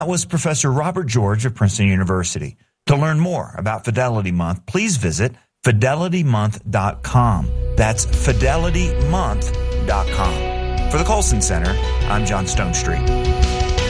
That was Professor Robert George of Princeton University. To learn more about Fidelity Month, please visit fidelitymonth.com. That's fidelitymonth.com. For the Colson Center, I'm John Stonestreet.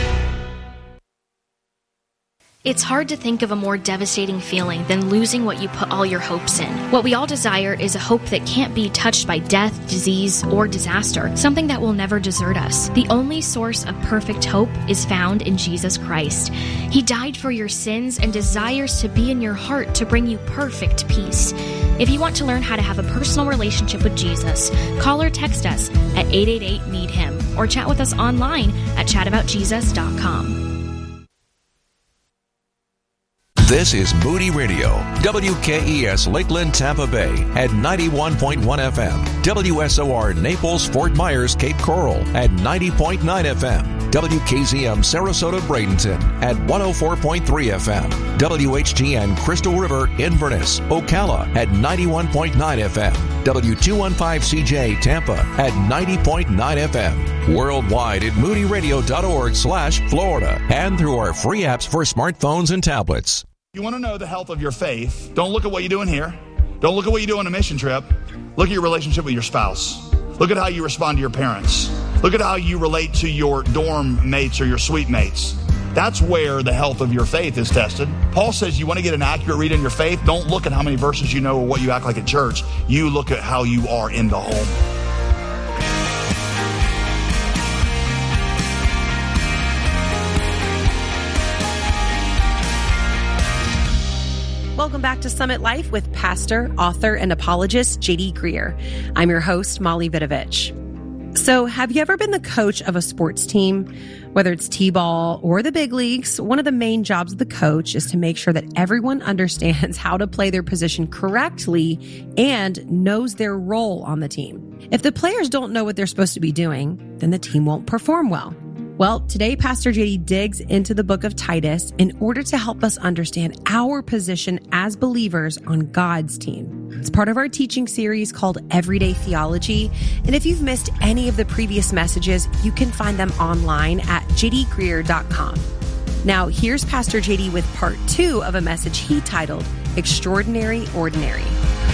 It's hard to think of a more devastating feeling than losing what you put all your hopes in. What we all desire is a hope that can't be touched by death, disease, or disaster, something that will never desert us. The only source of perfect hope is found in Jesus Christ. He died for your sins and desires to be in your heart to bring you perfect peace. If you want to learn how to have a personal relationship with Jesus, call or text us at 888-NEED-HIM or chat with us online at chataboutjesus.com. This is Moody Radio, WKES Lakeland, Tampa Bay at 91.1 FM, WSOR Naples, Fort Myers, Cape Coral at 90.9 FM, WKZM Sarasota, Bradenton at 104.3 FM, WHGN Crystal River, Inverness, Ocala at 91.9 FM, W215CJ Tampa at 90.9 FM, worldwide at moodyradio.org/Florida, and through our free apps for smartphones and tablets. You want to know the health of your faith, don't look at what you do in here. Don't look at what you do on a mission trip. Look at your relationship with your spouse. Look at how you respond to your parents. Look at how you relate to your dorm mates or your suite mates. That's where the health of your faith is tested. Paul says you want to get an accurate read on your faith, don't look at how many verses you know or what you act like at church. You look at how you are in the home. Welcome back to Summit Life with pastor, author, and apologist J.D. Greear. I'm your host, Molly Vidovich. So, have you ever been the coach of a sports team? Whether it's t-ball or the big leagues, one of the main jobs of the coach is to make sure that everyone understands how to play their position correctly and knows their role on the team. If the players don't know what they're supposed to be doing, then the team won't perform well. Well, today, Pastor JD digs into the book of Titus in order to help us understand our position as believers on God's team. It's part of our teaching series called Everyday Theology. And if you've missed any of the previous messages, you can find them online at jdgreear.com. Now, here's Pastor JD with part 2 of a message he titled Extraordinary Ordinary.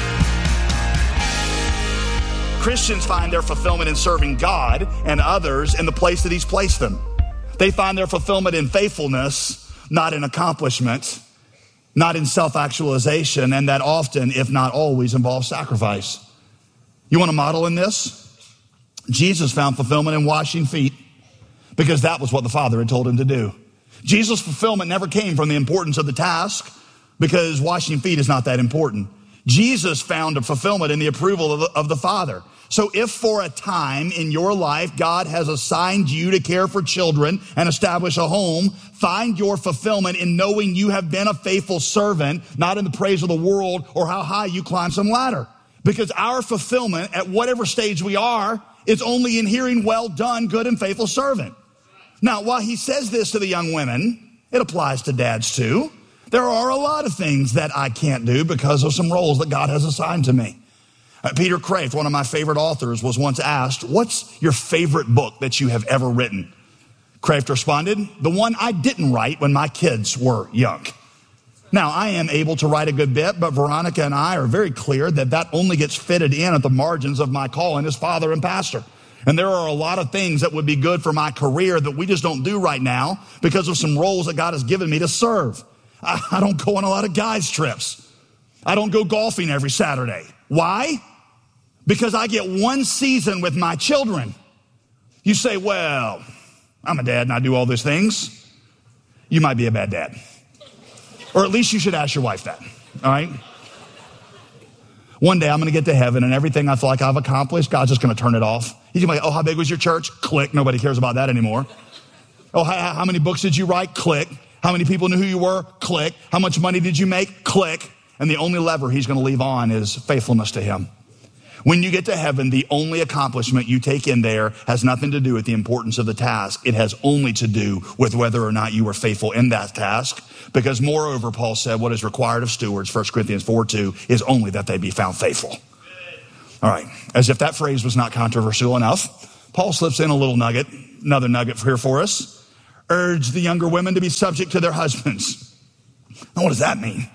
Christians find their fulfillment in serving God and others in the place that He's placed them. They find their fulfillment in faithfulness, not in accomplishment, not in self-actualization, and that often, if not always, involves sacrifice. You want a model in this? Jesus found fulfillment in washing feet because that was what the Father had told Him to do. Jesus' fulfillment never came from the importance of the task because washing feet is not that important. Jesus found a fulfillment in the approval of the Father. So if for a time in your life God has assigned you to care for children and establish a home, find your fulfillment in knowing you have been a faithful servant, not in the praise of the world or how high you climb some ladder. Because our fulfillment at whatever stage we are is only in hearing, well done, good and faithful servant. Now, while he says this to the young women, it applies to dads too. There are a lot of things that I can't do because of some roles that God has assigned to me. Peter Kraft, one of my favorite authors, was once asked, what's your favorite book that you have ever written? Kraft responded, the one I didn't write when my kids were young. Now, I am able to write a good bit, but Veronica and I are very clear that that only gets fitted in at the margins of my calling as father and pastor. And there are a lot of things that would be good for my career that we just don't do right now because of some roles that God has given me to serve. I don't go on a lot of guys' trips. I don't go golfing every Saturday. Why? Because I get one season with my children. You say, well, I'm a dad and I do all these things. You might be a bad dad. Or at least you should ask your wife that, all right? One day I'm going to get to heaven and everything I feel like I've accomplished, God's just going to turn it off. He's going to be like, oh, how big was your church? Click. Nobody cares about that anymore. Oh, how many books did you write? Click. How many people knew who you were? Click. How much money did you make? Click. And the only lever He's going to leave on is faithfulness to Him. When you get to heaven, the only accomplishment you take in there has nothing to do with the importance of the task. It has only to do with whether or not you were faithful in that task. Because moreover, Paul said, what is required of stewards, 1 Corinthians 4:2, is only that they be found faithful. All right. As if that phrase was not controversial enough, Paul slips in a little nugget, another nugget here for us. Urge the younger women to be subject to their husbands. Now, what does that mean?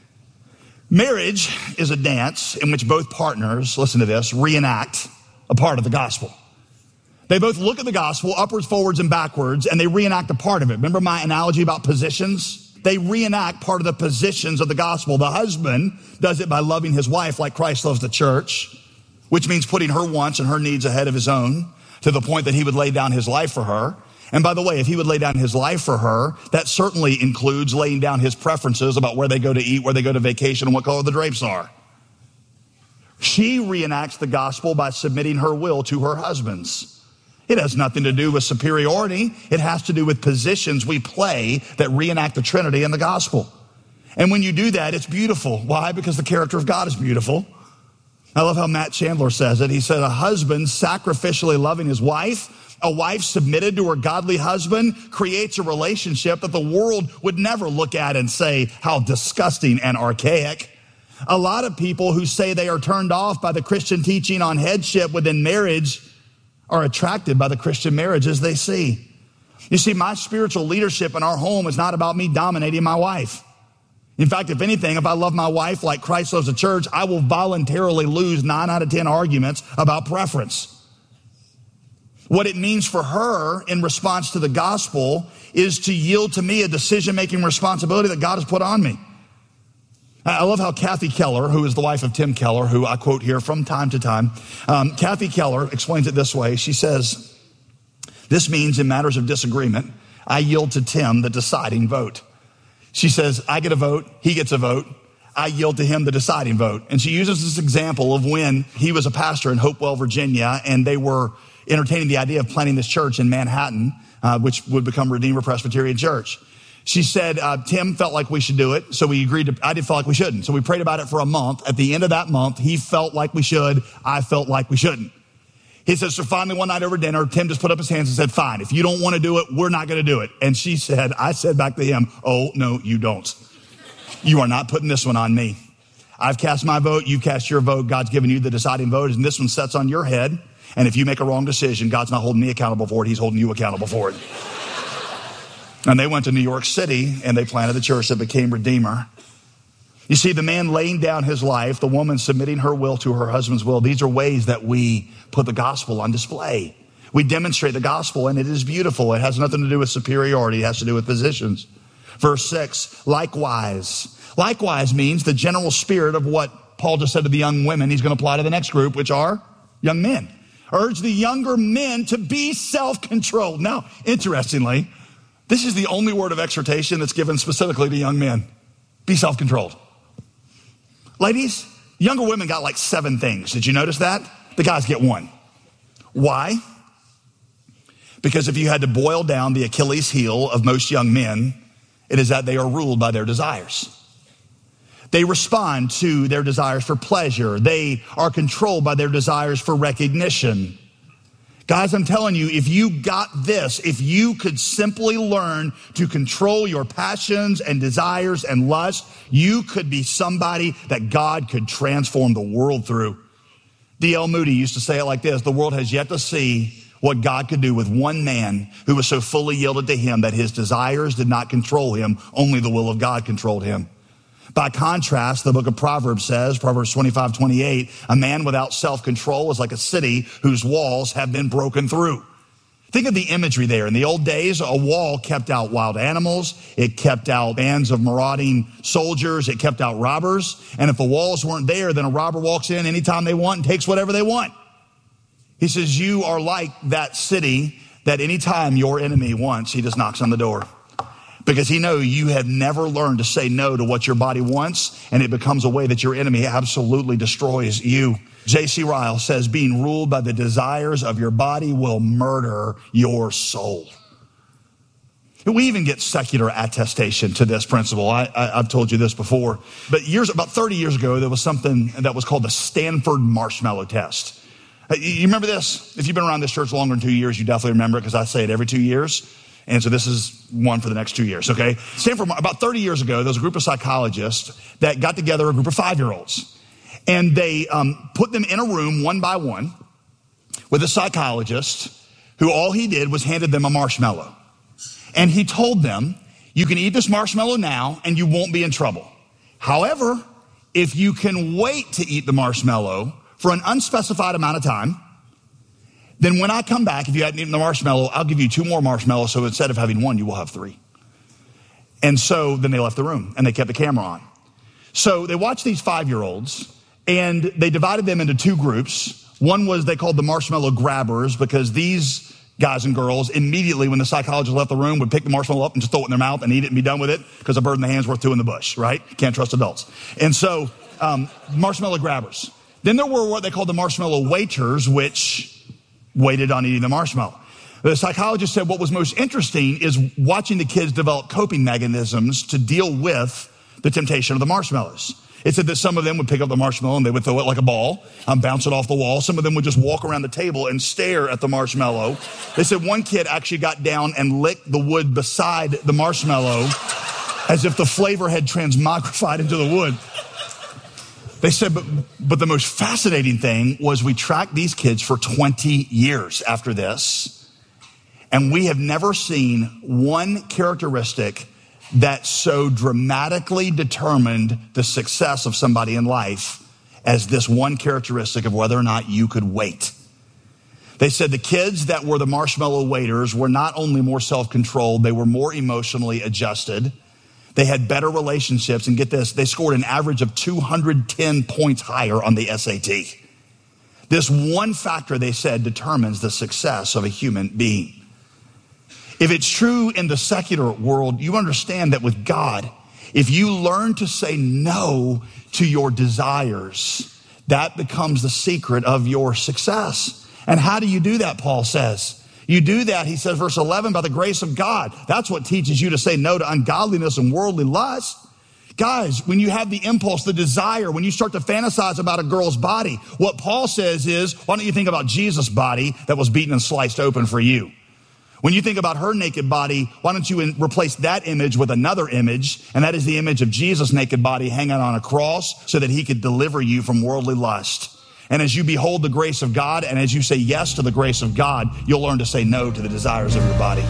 Marriage is a dance in which both partners, listen to this, reenact a part of the gospel. They both look at the gospel upwards, forwards, and backwards, and they reenact a part of it. Remember my analogy about positions? They reenact part of the positions of the gospel. The husband does it by loving his wife like Christ loves the church, which means putting her wants and her needs ahead of his own to the point that he would lay down his life for her. And by the way, if he would lay down his life for her, that certainly includes laying down his preferences about where they go to eat, where they go to vacation, and what color the drapes are. She reenacts the gospel by submitting her will to her husband's. It has nothing to do with superiority. It has to do with positions we play that reenact the Trinity and the gospel. And when you do that, it's beautiful. Why? Because the character of God is beautiful. I love how Matt Chandler says it. He said, a husband sacrificially loving his wife, a wife submitted to her godly husband, creates a relationship that the world would never look at and say, how disgusting and archaic. A lot of people who say they are turned off by the Christian teaching on headship within marriage are attracted by the Christian marriages they see. You see, my spiritual leadership in our home is not about me dominating my wife. In fact, if anything, if I love my wife like Christ loves the church, I will voluntarily lose 9 out of 10 arguments about preference. What it means for her in response to the gospel is to yield to me a decision-making responsibility that God has put on me. I love how Kathy Keller, who is the wife of Tim Keller, who I quote here from time to time, Kathy Keller explains it this way. She says, this means in matters of disagreement, I yield to Tim the deciding vote. She says, I get a vote, he gets a vote, I yield to him the deciding vote. And she uses this example of when he was a pastor in Hopewell, Virginia, and they were entertaining the idea of planting this church in Manhattan, which would become Redeemer Presbyterian Church. She said, Tim felt like we should do it, so we agreed to, I did feel like we shouldn't. So we prayed about it for a month. At the end of that month, he felt like we should, I felt like we shouldn't. He says, so finally one night over dinner, Tim just put up his hands and said, fine, if you don't want to do it, we're not going to do it. And she said, I said back to him, oh, no, you don't. You are not putting this one on me. I've cast my vote, you cast your vote, God's given you the deciding vote, and this one sets on your head. And if you make a wrong decision, God's not holding me accountable for it, he's holding you accountable for it. And they went to New York City and they planted the church that became Redeemer. You see, the man laying down his life, the woman submitting her will to her husband's will, these are ways that we put the gospel on display. We demonstrate the gospel and it is beautiful. It has nothing to do with superiority. It has to do with positions. Verse 6, likewise. Likewise means the general spirit of what Paul just said to the young women. He's going to apply to the next group, which are young men. Urge the younger men to be self-controlled. Now, interestingly, this is the only word of exhortation that's given specifically to young men. Be self-controlled. Ladies, younger women got like 7 things. Did you notice that? The guys get 1. Why? Because if you had to boil down the Achilles heel of most young men, it is that they are ruled by their desires. They respond to their desires for pleasure. They are controlled by their desires for recognition. Guys, I'm telling you, if you got this, if you could simply learn to control your passions and desires and lust, you could be somebody that God could transform the world through. D.L. Moody used to say it like this: the world has yet to see what God could do with one man who was so fully yielded to him that his desires did not control him, only the will of God controlled him. By contrast, the book of Proverbs says, Proverbs 25:28, a man without self-control is like a city whose walls have been broken through. Think of the imagery there. In the old days, a wall kept out wild animals. It kept out bands of marauding soldiers. It kept out robbers. And if the walls weren't there, then a robber walks in anytime they want and takes whatever they want. He says, you are like that city that anytime your enemy wants, he just knocks on the door. Because he knows you have never learned to say no to what your body wants, and it becomes a way that your enemy absolutely destroys you. J.C. Ryle says, being ruled by the desires of your body will murder your soul. We even get secular attestation to this principle. I've told you this before, but about 30 years ago, there was something that was called the Stanford Marshmallow Test. You remember this? If you've been around this church longer than 2 years, you definitely remember it because I say it every 2 years. And so this is one for the next 2 years, okay? Stanford, about 30 years ago, there was a group of psychologists that got together, a group of 5-year-olds. And they put them in a room one by one with a psychologist who all he did was handed them a marshmallow. And he told them, you can eat this marshmallow now and you won't be in trouble. However, if you can wait to eat the marshmallow for an unspecified amount of time, then when I come back, if you hadn't eaten the marshmallow, I'll give you 2 more marshmallows. So instead of having 1, you will have 3. And so then they left the room and they kept the camera on. So they watched these 5-year-olds and they divided them into 2 groups. One was they called the marshmallow grabbers, because these guys and girls immediately, when the psychologist left the room, would pick the marshmallow up and just throw it in their mouth and eat it and be done with it, because a bird in the hand's worth 2 in the bush, right? Can't trust adults. And so marshmallow grabbers. Then there were what they called the marshmallow waiters, which waited on eating the marshmallow. The psychologist said what was most interesting is watching the kids develop coping mechanisms to deal with the temptation of the marshmallows. It said that some of them would pick up the marshmallow and they would throw it like a ball, bounce it off the wall. Some of them would just walk around the table and stare at the marshmallow. They said one kid actually got down and licked the wood beside the marshmallow as if the flavor had transmogrified into the wood. They said, but the most fascinating thing was we tracked these kids for 20 years after this, and we have never seen one characteristic that so dramatically determined the success of somebody in life as this one characteristic of whether or not you could wait. They said the kids that were the marshmallow waiters were not only more self-controlled, they were more emotionally adjusted. They had better relationships, and get this, they scored an average of 210 points higher on the SAT. This one factor, they said, determines the success of a human being. If it's true in the secular world, you understand that with God, if you learn to say no to your desires, that becomes the secret of your success. And how do you do that, Paul says? You do that, he says, verse 11, by the grace of God. That's what teaches you to say no to ungodliness and worldly lust. Guys, when you have the impulse, the desire, when you start to fantasize about a girl's body, what Paul says is, why don't you think about Jesus' body that was beaten and sliced open for you? When you think about her naked body, why don't you replace that image with another image? And that is the image of Jesus' naked body hanging on a cross so that he could deliver you from worldly lust. And as you behold the grace of God, and as you say yes to the grace of God, you'll learn to say no to the desires of your body.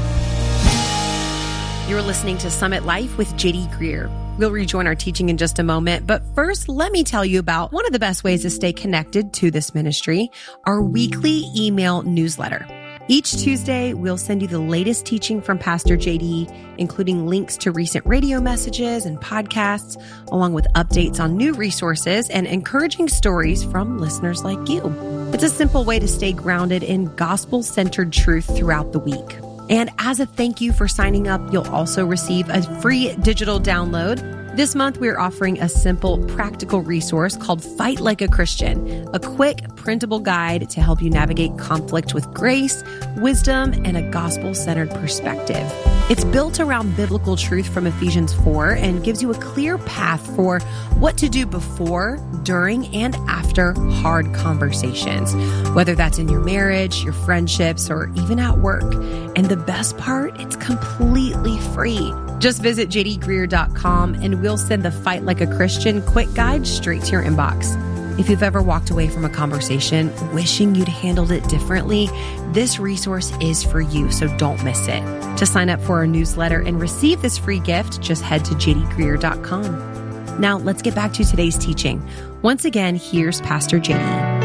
You're listening to Summit Life with J.D. Greer. We'll rejoin our teaching in just a moment, but first, let me tell you about one of the best ways to stay connected to this ministry, our weekly email newsletter. Each Tuesday, we'll send you the latest teaching from Pastor JD, including links to recent radio messages and podcasts, along with updates on new resources and encouraging stories from listeners like you. It's a simple way to stay grounded in gospel-centered truth throughout the week. And as a thank you for signing up, you'll also receive a free digital download. This month, we're offering a simple, practical resource called Fight Like a Christian, a quick, printable guide to help you navigate conflict with grace, wisdom, and a gospel-centered perspective. It's built around biblical truth from Ephesians 4 and gives you a clear path for what to do before, during, and after hard conversations, whether that's in your marriage, your friendships, or even at work. And the best part, it's completely free. Just visit jdgreer.com and we'll send the Fight Like a Christian quick guide straight to your inbox. If you've ever walked away from a conversation wishing you'd handled it differently, this resource is for you, so don't miss it. To sign up for our newsletter and receive this free gift, just head to jdgreer.com. Now, let's get back to today's teaching. Once again, here's Pastor JD.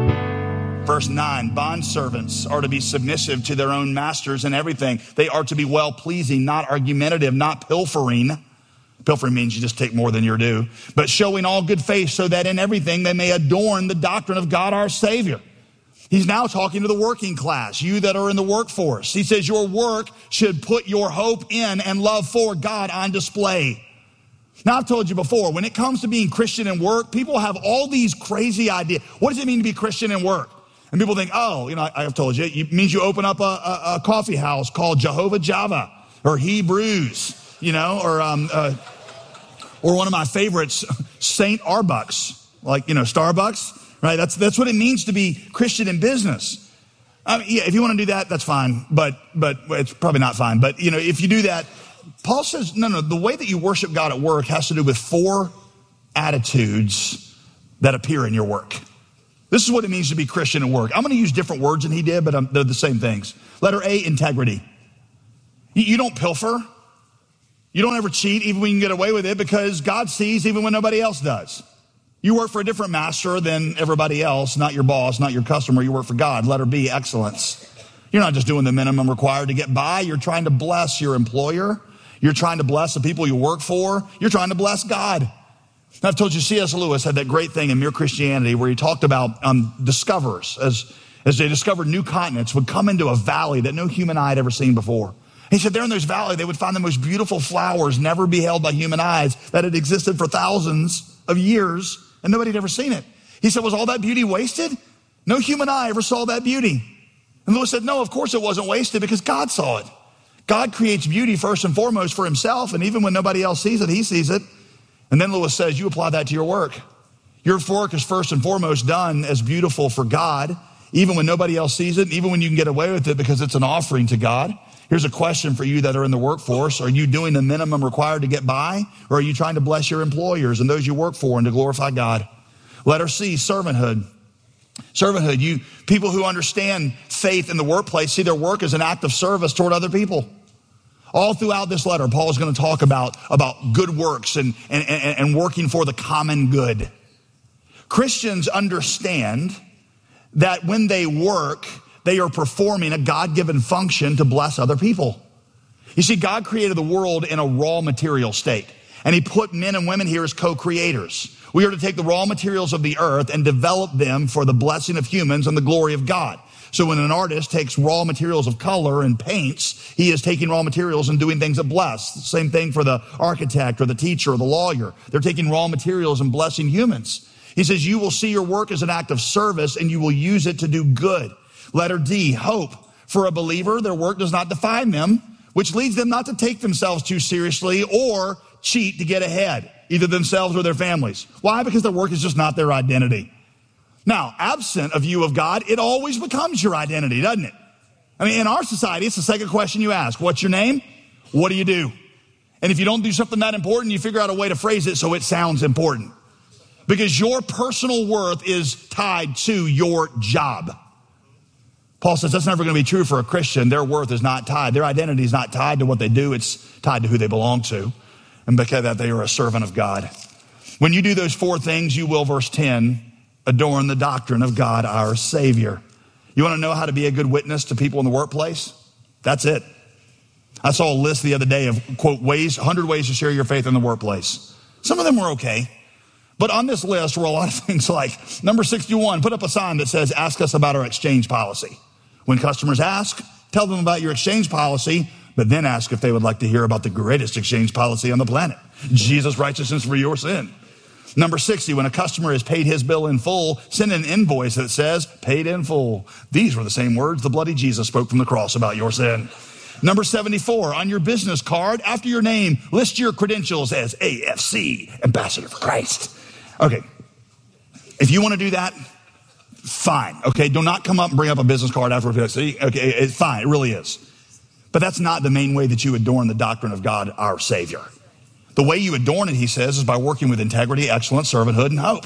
Verse 9, bondservants are to be submissive to their own masters in everything. They are to be well-pleasing, not argumentative, not pilfering. Pilfering means you just take more than you're due. But showing all good faith so that in everything they may adorn the doctrine of God our Savior. He's now talking to the working class, you that are in the workforce. He says your work should put your hope in and love for God on display. Now, I've told you before, when it comes to being Christian in work, people have all these crazy ideas. What does it mean to be Christian in work? And people think, oh, I've told you, it means you open up a coffee house called Jehovah Java or Hebrews, or one of my favorites, St. Arbucks, like, Starbucks, right? That's what it means to be Christian in business. I mean, yeah, if you want to do that, that's fine, but it's probably not fine. But, if you do that, Paul says, no, the way that you worship God at work has to do with 4 attitudes that appear in your work. This is what it means to be Christian at work. I'm going to use different words than he did, but they're the same things. Letter A, integrity. You don't pilfer. You don't ever cheat even when you can get away with it because God sees even when nobody else does. You work for a different master than everybody else, not your boss, not your customer. You work for God. Letter B, excellence. You're not just doing the minimum required to get by. You're trying to bless your employer. You're trying to bless the people you work for. You're trying to bless God. I've told you C.S. Lewis had that great thing in Mere Christianity where he talked about discoverers as they discovered new continents would come into a valley that no human eye had ever seen before. He said there in those valleys, they would find the most beautiful flowers never beheld by human eyes that had existed for thousands of years, and nobody had ever seen it. He said, was all that beauty wasted? No human eye ever saw that beauty. And Lewis said, no, of course it wasn't wasted because God saw it. God creates beauty first and foremost for himself, and even when nobody else sees it, he sees it. And then Lewis says, you apply that to your work. Your work is first and foremost done as beautiful for God, even when nobody else sees it, even when you can get away with it because it's an offering to God. Here's a question for you that are in the workforce. Are you doing the minimum required to get by, or are you trying to bless your employers and those you work for and to glorify God? Letter C, servanthood. Servanthood, people who understand faith in the workplace see their work as an act of service toward other people. All throughout this letter, Paul is going to talk about good works and working for the common good. Christians understand that when they work, they are performing a God-given function to bless other people. You see, God created the world in a raw material state, and he put men and women here as co-creators. We are to take the raw materials of the earth and develop them for the blessing of humans and the glory of God. So when an artist takes raw materials of color and paints, he is taking raw materials and doing things that bless. Same thing for the architect or the teacher or the lawyer. They're taking raw materials and blessing humans. He says, you will see your work as an act of service and you will use it to do good. Letter D, hope. For a believer, their work does not define them, which leads them not to take themselves too seriously or cheat to get ahead, either themselves or their families. Why? Because their work is just not their identity. Now, absent a view of God, it always becomes your identity, doesn't it? I mean, in our society, it's the second question you ask. What's your name? What do you do? And if you don't do something that important, you figure out a way to phrase it so it sounds important. Because your personal worth is tied to your job. Paul says that's never going to be true for a Christian. Their worth is not tied. Their identity is not tied to what they do. It's tied to who they belong to. And because of that, they are a servant of God. When you do those four things, you will, verse 10, adorn the doctrine of God, our Savior. You want to know how to be a good witness to people in the workplace? That's it. I saw a list the other day of, quote, 100 ways to share your faith in the workplace. Some of them were okay. But on this list were a lot of things like, number 61, put up a sign that says, ask us about our exchange policy. When customers ask, tell them about your exchange policy, but then ask if they would like to hear about the greatest exchange policy on the planet, Jesus' righteousness for your sin. Number 60, when a customer has paid his bill in full, send an invoice that says, paid in full. These were the same words the bloody Jesus spoke from the cross about your sin. Number 74, on your business card, after your name, list your credentials as AFC, Ambassador for Christ. Okay, if you want to do that, fine. Okay, do not come up and bring up a business card after AFC. Okay, it's fine, it really is. But that's not the main way that you adorn the doctrine of God, our Savior. The way you adorn it, he says, is by working with integrity, excellence, servanthood, and hope.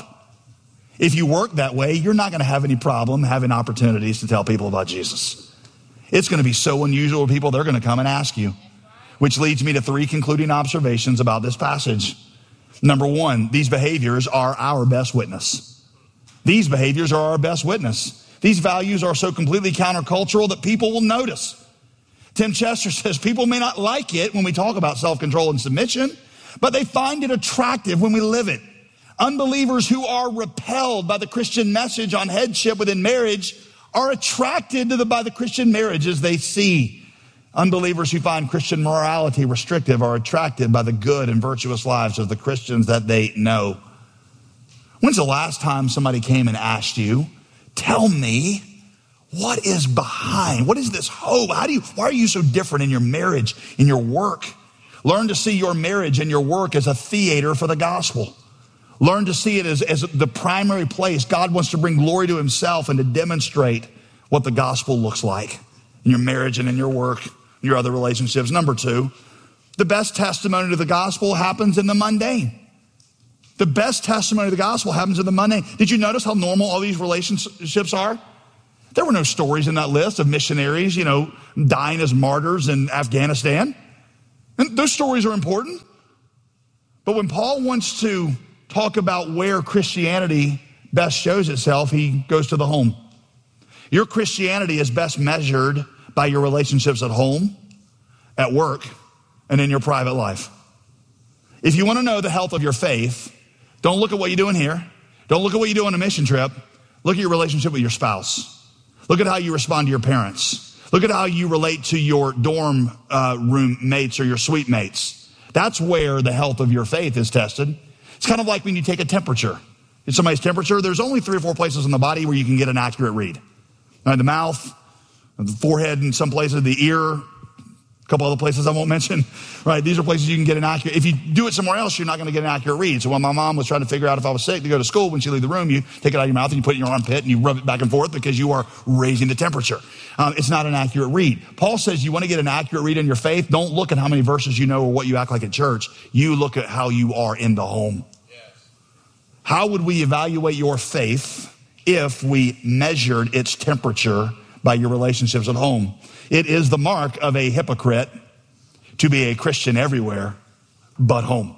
If you work that way, you're not going to have any problem having opportunities to tell people about Jesus. It's going to be so unusual to people, they're going to come and ask you. Which leads me to 3 concluding observations about this passage. Number 1, these behaviors are our best witness. These behaviors are our best witness. These values are so completely countercultural that people will notice. Tim Chester says people may not like it when we talk about self-control and submission, but they find it attractive when we live it. Unbelievers who are repelled by the Christian message on headship within marriage are attracted by the Christian marriages they see. Unbelievers who find Christian morality restrictive are attracted by the good and virtuous lives of the Christians that they know. When's the last time somebody came and asked you, tell me, what is behind? What is this hope? Why are you so different in your marriage, in your work? Learn to see your marriage and your work as a theater for the gospel. Learn to see it as the primary place God wants to bring glory to himself and to demonstrate what the gospel looks like in your marriage and in your work, your other relationships. Number 2, the best testimony to the gospel happens in the mundane. The best testimony of the gospel happens in the mundane. Did you notice how normal all these relationships are? There were no stories in that list of missionaries, dying as martyrs in Afghanistan. And those stories are important. But when Paul wants to talk about where Christianity best shows itself, he goes to the home. Your Christianity is best measured by your relationships at home, at work, and in your private life. If you want to know the health of your faith, don't look at what you're doing here. Don't look at what you do on a mission trip. Look at your relationship with your spouse. Look at how you respond to your parents. Look at how you relate to your dorm room mates or your suite mates. That's where the health of your faith is tested. It's kind of like when you take a temperature. It's somebody's temperature. There's only 3 or 4 places in the body where you can get an accurate read. The mouth, the forehead in some places, the ear, a couple other places I won't mention, right? These are places you can get an accurate. If you do it somewhere else, you're not going to get an accurate read. So when my mom was trying to figure out if I was sick to go to school, when she leave the room, you take it out of your mouth and you put it in your armpit and you rub it back and forth because you are raising the temperature. It's not an accurate read. Paul says you want to get an accurate read in your faith. Don't look at how many verses you know or what you act like at church. You look at how you are in the home. Yes. How would we evaluate your faith if we measured its temperature by your relationships at home? It is the mark of a hypocrite to be a Christian everywhere but home.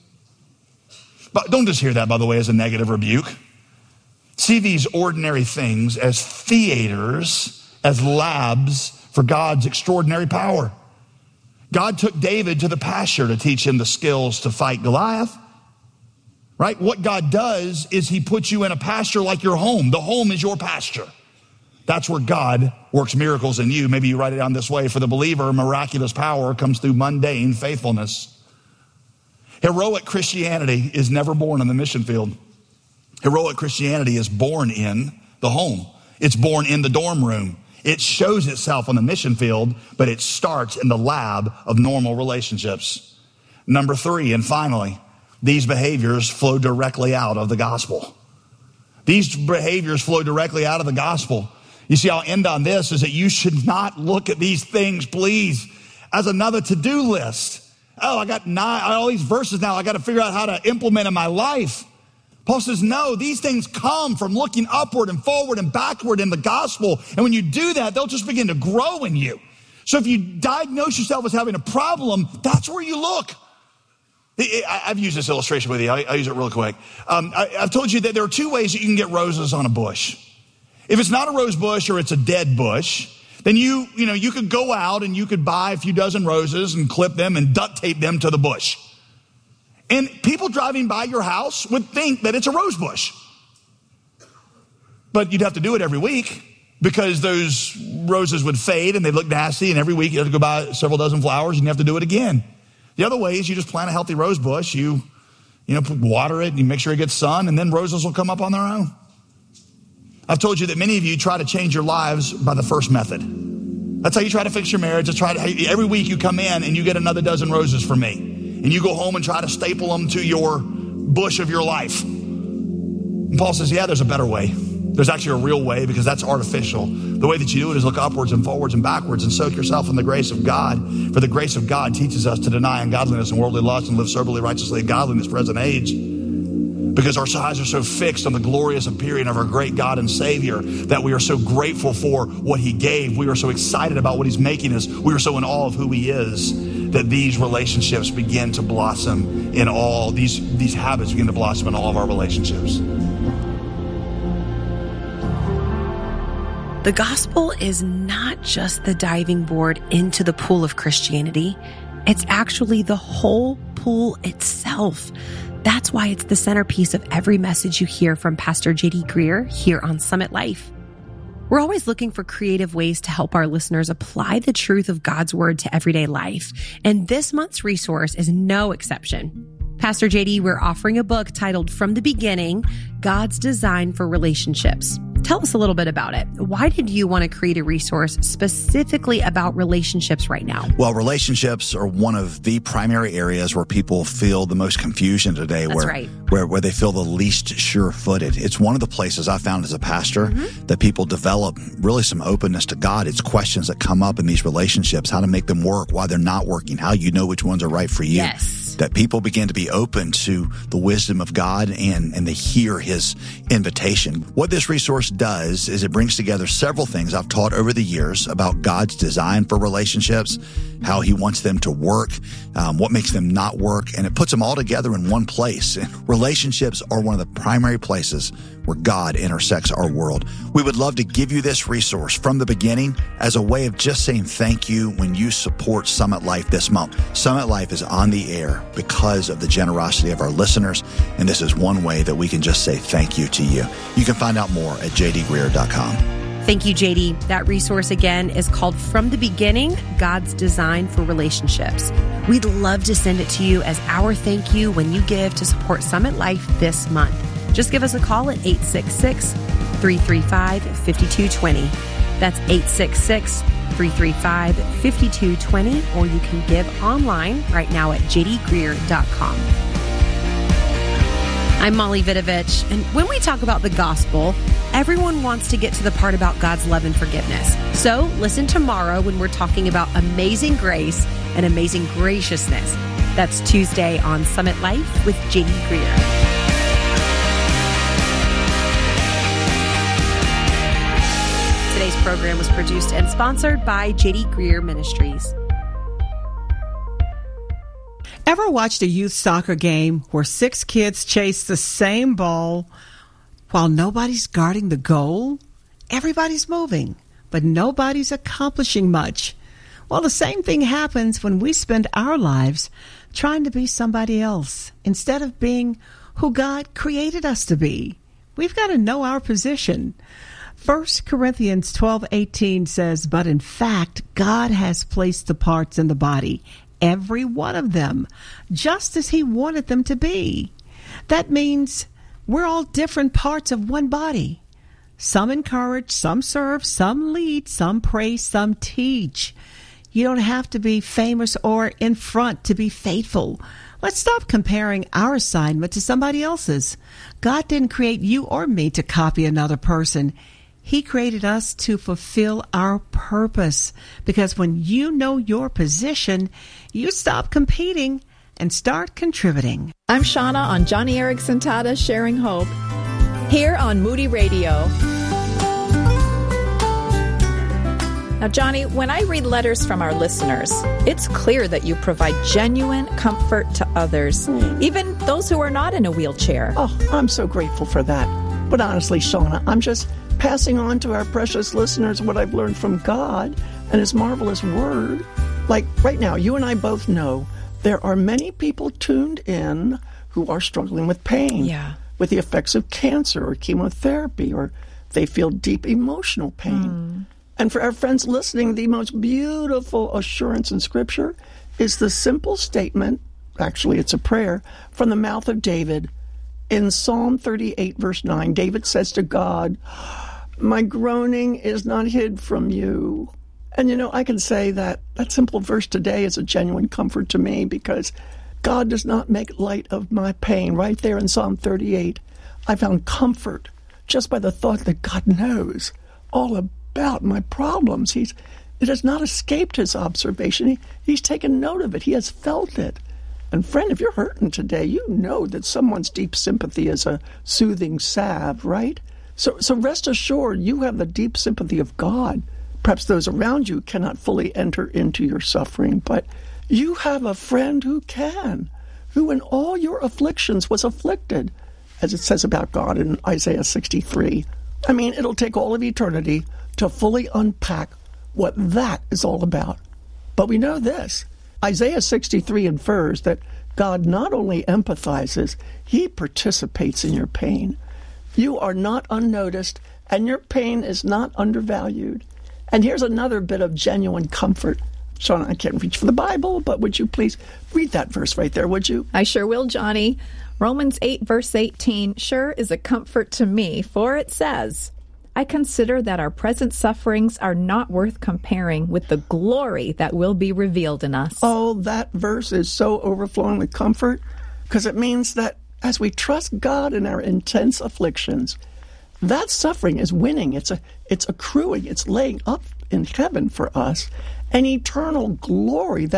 But don't just hear that, by the way, as a negative rebuke. See these ordinary things as theaters, as labs for God's extraordinary power. God took David to the pasture to teach him the skills to fight Goliath. Right? What God does is he puts you in a pasture like your home. The home is your pasture. That's where God works miracles in you. Maybe you write it down this way. For the believer, miraculous power comes through mundane faithfulness. Heroic Christianity is never born in the mission field. Heroic Christianity is born in the home. It's born in the dorm room. It shows itself on the mission field, but it starts in the lab of normal relationships. Number 3, and finally, these behaviors flow directly out of the gospel. These behaviors flow directly out of the gospel. You see, I'll end on this, is that you should not look at these things, please, as another to-do list. Oh, I got all these verses now. I got to figure out how to implement in my life. Paul says, no, these things come from looking upward and forward and backward in the gospel. And when you do that, they'll just begin to grow in you. So if you diagnose yourself as having a problem, that's where you look. I've used this illustration with you. I'll use it real quick. I've told you that there are 2 ways that you can get roses on a bush. If it's not a rose bush or it's a dead bush, then you could go out and you could buy a few dozen roses and clip them and duct tape them to the bush. And people driving by your house would think that it's a rose bush. But you'd have to do it every week because those roses would fade and they'd look nasty. And every week you have to go buy several dozen flowers and you have to do it again. The other way is you just plant a healthy rose bush. You water it and you make sure it gets sun, and then roses will come up on their own. I've told you that many of you try to change your lives by the first method. That's how you try to fix your marriage. Every week you come in and you get another dozen roses from me. And you go home and try to staple them to your bush of your life. And Paul says, yeah, there's a better way. There's actually a real way because that's artificial. The way that you do it is look upwards and forwards and backwards and soak yourself in the grace of God. For the grace of God teaches us to deny ungodliness and worldly lust and live soberly, righteously, and godly in this present age. Because our eyes are so fixed on the glorious appearing of our great God and Savior that we are so grateful for what He gave. We are so excited about what He's making us. We are so in awe of who He is that these relationships begin to blossom in all, these habits begin to blossom in all of our relationships. The gospel is not just the diving board into the pool of Christianity. It's actually the whole pool itself. That's why it's the centerpiece of every message you hear from Pastor J.D. Greear here on Summit Life. We're always looking for creative ways to help our listeners apply the truth of God's word to everyday life. And this month's resource is no exception. Pastor J.D., we're offering a book titled From the Beginning, God's Design for Relationships. Tell us a little bit about it. Why did you want to create a resource specifically about relationships right now? Well, relationships are one of the primary areas where people feel the most confusion today. That's right. Where they feel the least sure-footed. It's one of the places I found as a pastor that people develop really some openness to God. It's questions that come up in these relationships, how to make them work, why they're not working, how you know which ones are right for you. Yes. that people begin to be open to the wisdom of God and they hear his invitation. What this resource does is it brings together several things I've taught over the years about God's design for relationships, how he wants them to work, what makes them not work, and it puts them all together in one place. And relationships are one of the primary places where God intersects our world. We would love to give you this resource from the beginning as a way of just saying thank you when you support Summit Life this month. Summit Life is on the air because of the generosity of our listeners, and this is one way that we can just say thank you to you. You can find out more at jdgreear.com. Thank you, JD. That resource again is called From the Beginning, God's Design for Relationships. We'd love to send it to you as our thank you when you give to support Summit Life this month. Just give us a call at 866-335-5220. That's 866-335-5220, or you can give online right now at jdgreear.com. I'm Molly Vidovich, and when we talk about the gospel, everyone wants to get to the part about God's love and forgiveness. So listen tomorrow when we're talking about amazing grace and amazing graciousness. That's Tuesday on Summit Life with J.D. Greear. Today's program was produced and sponsored by J.D. Greear Ministries. Ever watched a youth soccer game where 6 kids chase the same ball while nobody's guarding the goal? Everybody's moving, but nobody's accomplishing much. Well, the same thing happens when we spend our lives trying to be somebody else instead of being who God created us to be. We've got to know our position. 1 Corinthians 12:18 says, "But in fact, God has placed the parts in the body, every one of them, just as he wanted them to be." That means we're all different parts of one body. Some encourage, some serve, some lead, some pray, some teach. You don't have to be famous or in front to be faithful. Let's stop comparing our assignment to somebody else's. God didn't create you or me to copy another person. He created us to fulfill our purpose, because when you know your position, you stop competing and start contributing. I'm Shauna on Johnny Erickson Tata Sharing Hope here on Moody Radio. Now, Johnny, when I read letters from our listeners, it's clear that you provide genuine comfort to others, even those who are not in a wheelchair. Oh, I'm so grateful for that. But honestly, Shauna, I'm just passing on to our precious listeners what I've learned from God and his marvelous word. Like right now, you and I both know there are many people tuned in who are struggling with pain, with the effects of cancer or chemotherapy, or they feel deep emotional pain. And for our friends listening, the most beautiful assurance in Scripture is the simple statement, actually it's a prayer, from the mouth of David. In Psalm 38, verse 9, David says to God, "My groaning is not hid from you." And you know, I can say that simple verse today is a genuine comfort to me, because God does not make light of my pain. Right there in Psalm 38, I found comfort just by the thought that God knows all about my problems. It has not escaped his observation. He's taken note of it. He has felt it. And friend, if you're hurting today, you know that someone's deep sympathy is a soothing salve, right? So rest assured, you have the deep sympathy of God. Perhaps those around you cannot fully enter into your suffering, but you have a friend who can, who in all your afflictions was afflicted, as it says about God in Isaiah 63. I mean, it'll take all of eternity to fully unpack what that is all about. But we know this. Isaiah 63 infers that God not only empathizes, he participates in your pain. You are not unnoticed, and your pain is not undervalued. And here's another bit of genuine comfort. Shauna, I can't reach for the Bible, but would you please read that verse right there, would you? I sure will, Johnny. Romans 8, verse 18, sure is a comfort to me, for it says, "I consider that our present sufferings are not worth comparing with the glory that will be revealed in us." Oh, that verse is so overflowing with comfort, because it means that as we trust God in our intense afflictions, that suffering is winning. It's accruing. It's laying up in heaven for us an eternal glory that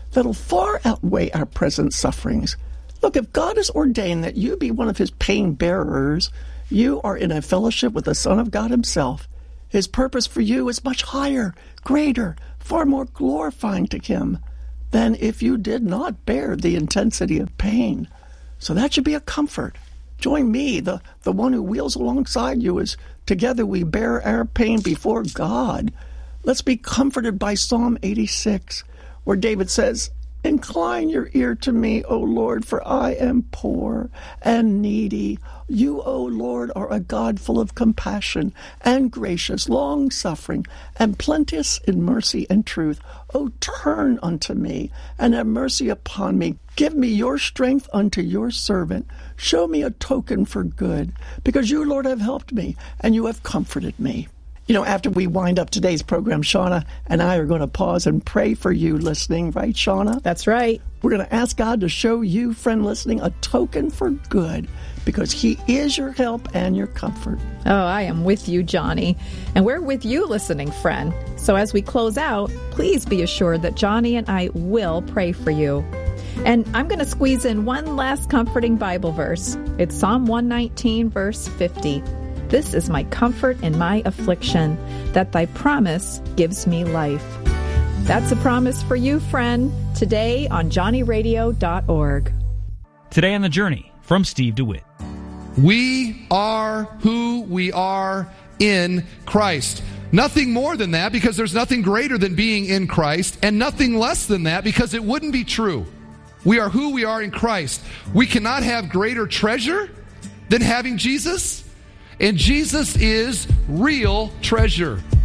that'll far outweigh our present sufferings. Look, if God has ordained that you be one of his pain bearers, you are in a fellowship with the Son of God himself. His purpose for you is much higher, greater, far more glorifying to him than if you did not bear the intensity of pain. So that should be a comfort. Join me, the one who wheels alongside you, as together we bear our pain before God. Let's be comforted by Psalm 86, where David says, "Incline your ear to me, O Lord, for I am poor and needy. You, O Lord, are a God full of compassion and gracious, long-suffering, and plenteous in mercy and truth. O turn unto me, and have mercy upon me. Give me your strength unto your servant. Show me a token for good, because you, Lord, have helped me, and you have comforted me." You know, after we wind up today's program, Shauna and I are going to pause and pray for you listening, right, Shauna? That's right. We're going to ask God to show you, friend listening, a token for good, because he is your help and your comfort. Oh, I am with you, Johnny. And we're with you, listening friend. So as we close out, please be assured that Johnny and I will pray for you. And I'm going to squeeze in one last comforting Bible verse. It's Psalm 119, verse 50. "This is my comfort in my affliction, that thy promise gives me life." That's a promise for you, friend, today on johnnyradio.org. Today on The Journey, from Steve DeWitt. We are who we are in Christ. Nothing more than that, because there's nothing greater than being in Christ, and nothing less than that, because it wouldn't be true. We are who we are in Christ. We cannot have greater treasure than having Jesus. And Jesus is real treasure.